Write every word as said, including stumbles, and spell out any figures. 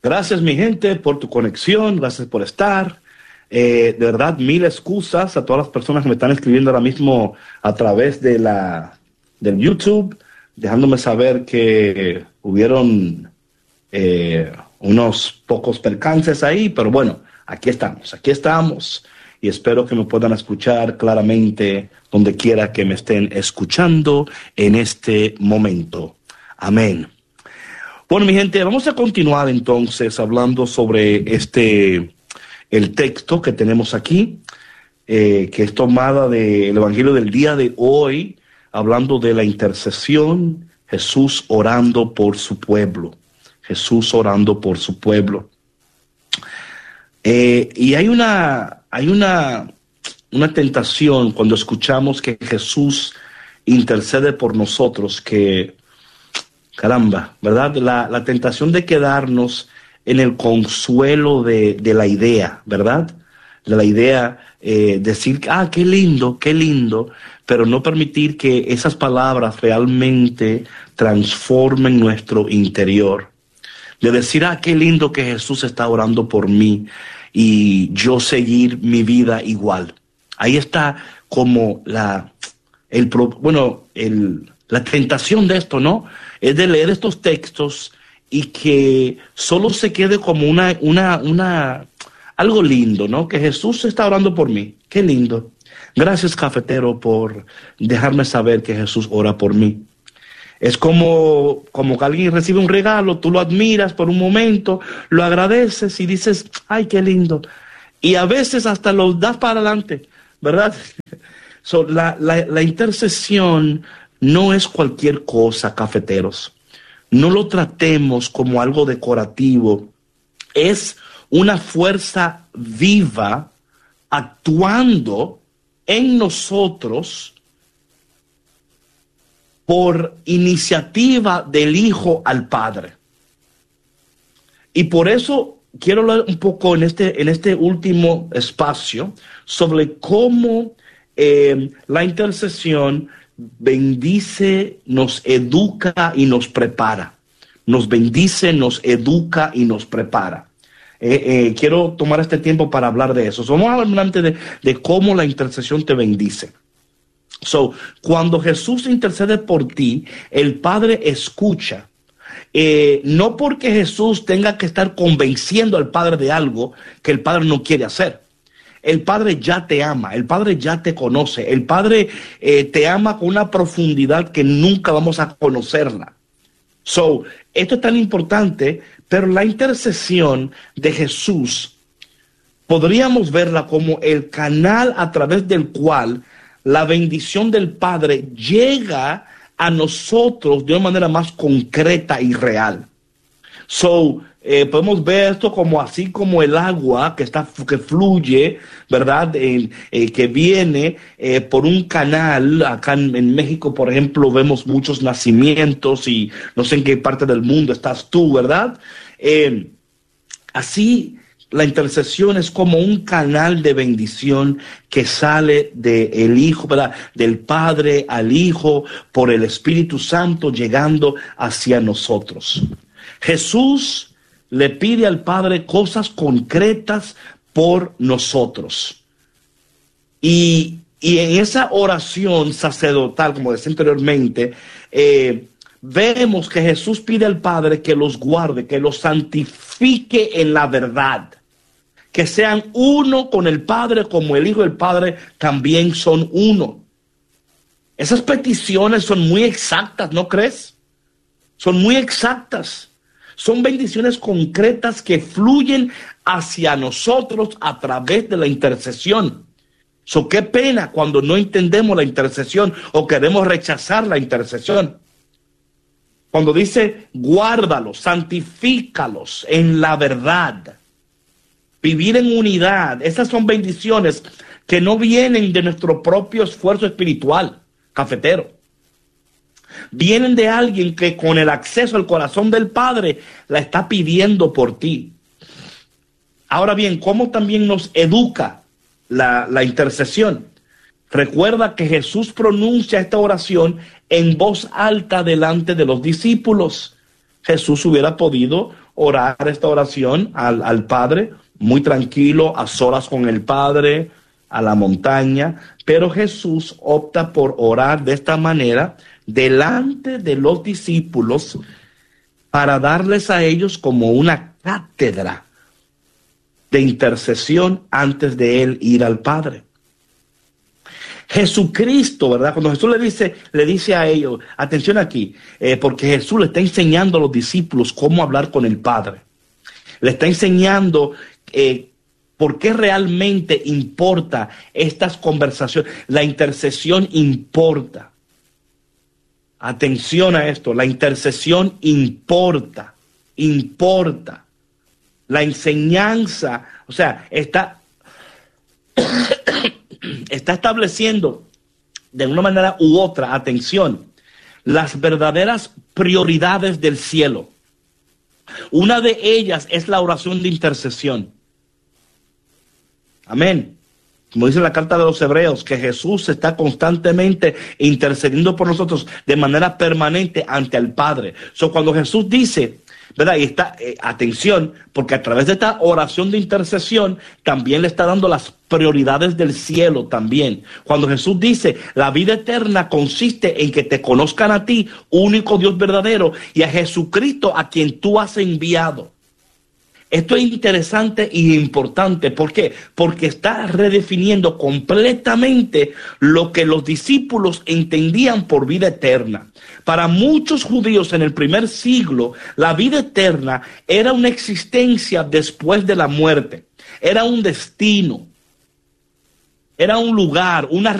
Gracias, mi gente, por tu conexión. Gracias por estar. Eh, de verdad, mil excusas a todas las personas que me están escribiendo ahora mismo a través de la del YouTube, dejándome saber que hubieron eh, unos pocos percances ahí, pero bueno, aquí estamos, aquí estamos. Y espero que me puedan escuchar claramente donde quiera que me estén escuchando en este momento. Amén. Bueno, mi gente, vamos a continuar entonces hablando sobre este, el texto que tenemos aquí, eh, que es tomada del Evangelio del día de hoy, hablando de la intercesión, Jesús orando por su pueblo, Jesús orando por su pueblo. Eh, y hay una, hay una, una tentación cuando escuchamos que Jesús intercede por nosotros, que caramba, ¿verdad? La, la tentación de quedarnos en el consuelo de, de la idea, ¿verdad? De la idea, eh, decir, ah, qué lindo, qué lindo, pero no permitir que esas palabras realmente transformen nuestro interior. De decir, ah, qué lindo que Jesús está orando por mí y yo seguir mi vida igual. Ahí está como la, el, bueno, el, la tentación de esto, ¿no? Es de leer estos textos y que solo se quede como una, una, una, algo lindo, ¿no? Que Jesús está orando por mí. Qué lindo. Gracias, cafetero, por dejarme saber que Jesús ora por mí. Es como, como que alguien recibe un regalo, tú lo admiras por un momento, lo agradeces y dices, ay, qué lindo. Y a veces hasta lo das para adelante, ¿verdad? So, la, la, la intercesión no es cualquier cosa, cafeteros. No lo tratemos como algo decorativo. Es una fuerza viva actuando en nosotros por iniciativa del Hijo al Padre. Y por eso quiero hablar un poco en este, en este último espacio sobre cómo eh, la intercesión bendice, nos educa y nos prepara. Nos bendice, nos educa y nos prepara. Eh, eh, quiero tomar este tiempo para hablar de eso. So, vamos a hablar antes de, de cómo la intercesión te bendice. So, cuando Jesús intercede por ti, el Padre escucha. Eh, no porque Jesús tenga que estar convenciendo al Padre de algo que el Padre no quiere hacer. El Padre ya te ama, el Padre ya te conoce, el Padre eh, te ama con una profundidad que nunca vamos a conocerla. So, esto es tan importante, pero la intercesión de Jesús podríamos verla como el canal a través del cual la bendición del Padre llega a nosotros de una manera más concreta y real. So, eh, podemos ver esto como así como el agua que está que fluye, ¿verdad? Eh, eh, que viene eh, por un canal. Acá en, en México, por ejemplo, vemos muchos nacimientos y no sé en qué parte del mundo estás tú, ¿verdad? Eh, así la intercesión es como un canal de bendición que sale del Hijo, ¿verdad? Del Padre al Hijo por el Espíritu Santo llegando hacia nosotros. Jesús le pide al Padre cosas concretas por nosotros. Y, y en esa oración sacerdotal, como decía anteriormente, eh, vemos que Jesús pide al Padre que los guarde, que los santifique en la verdad. Que sean uno con el Padre, como el Hijo y el Padre también son uno. Esas peticiones son muy exactas, ¿no crees? Son muy exactas. Son bendiciones concretas que fluyen hacia nosotros a través de la intercesión. So, qué pena cuando no entendemos la intercesión o queremos rechazar la intercesión. Cuando dice, guárdalos, santifícalos en la verdad. Vivir en unidad. Esas son bendiciones que no vienen de nuestro propio esfuerzo espiritual, cafetero. Vienen de alguien que con el acceso al corazón del Padre la está pidiendo por ti. Ahora bien, ¿cómo también nos educa la, la intercesión? Recuerda que Jesús pronuncia esta oración en voz alta delante de los discípulos. Jesús hubiera podido orar esta oración al, al Padre, muy tranquilo, a solas con el Padre, a la montaña, pero Jesús opta por orar de esta manera delante de los discípulos para darles a ellos como una cátedra de intercesión antes de él ir al Padre. Jesucristo, ¿verdad? Cuando Jesús le dice, le dice a ellos, atención aquí, eh, porque Jesús le está enseñando a los discípulos cómo hablar con el Padre. Le está enseñando eh, por qué realmente importa estas conversaciones. La intercesión importa. Atención a esto, la intercesión importa, importa. La enseñanza, o sea, está... está estableciendo de una manera u otra, atención, las verdaderas prioridades del cielo. Una de ellas es la oración de intercesión. Amén. Como dice la carta de los Hebreos, que Jesús está constantemente intercediendo por nosotros de manera permanente ante el Padre. So, cuando Jesús dice, ¿verdad? Y está, eh, atención, porque a través de esta oración de intercesión también le está dando las prioridades del cielo también. Cuando Jesús dice, la vida eterna consiste en que te conozcan a ti, único Dios verdadero, y a Jesucristo a quien tú has enviado. Esto es interesante y importante. ¿Por qué? Porque está redefiniendo completamente lo que los discípulos entendían por vida eterna. Para muchos judíos en el primer siglo, la vida eterna era una existencia después de la muerte. Era un destino. Era un lugar, una